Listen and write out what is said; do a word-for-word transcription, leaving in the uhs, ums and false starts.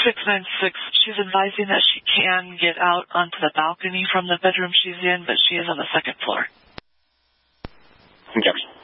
six nine six, she's advising that she can get out onto the balcony from the bedroom she's in, but she is on the second floor. Jefferson.